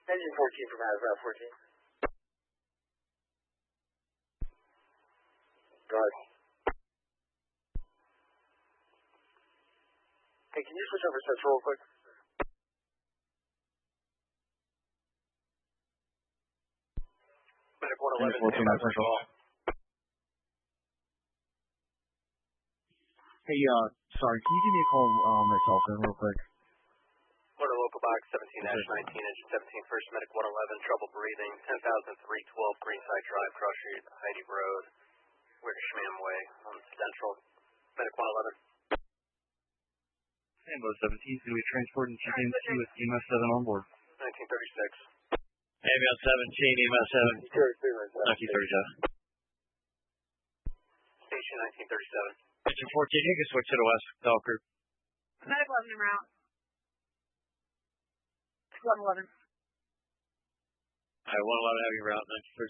Engine 14 from Hazmat 14. Go ahead. Hey, can you switch over Central real quick? Medic 111. 14 on Central. Hey, sorry, can you give me a call on my cell phone real quick? Motor local box 17-19, engine 17, first medic 111, trouble breathing, 10,312 Greenside Drive, cross street, Heidi Road, we're Schmam Way on Central. Medic 111. Sambo 17, can we transport and TNC with EMS 7 on board? 1936. Ambulance 17, EMS 7. 1937. Station 1937. Engine 14, you can switch to the west, Bell Crew. Medic 11 en route. 111. Alright, 111 heavy route,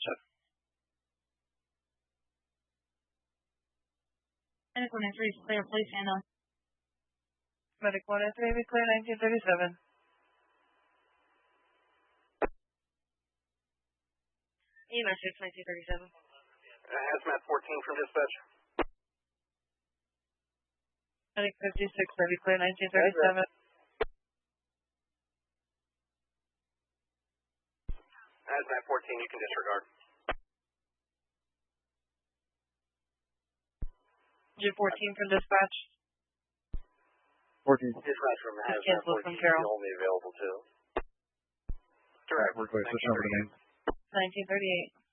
1937. Medic 103 is clear, please stand on. Medic 103, be clear, 1937. EMS 6, 1937. Hazmat 14 from dispatch. Medic 56, be clear, 1937. Hazmat 14, you can disregard. G14 from dispatch. 14. Dispatch from Hazmat Cancel 14 from is Carroll. the only available too. Correct. We're going to switch over to name. 1938.